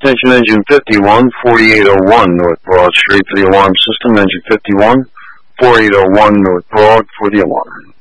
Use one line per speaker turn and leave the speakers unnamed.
Attention engine 51, 4801 North Broad Street for the alarm system. Engine 51, 4801 North Broad for the alarm.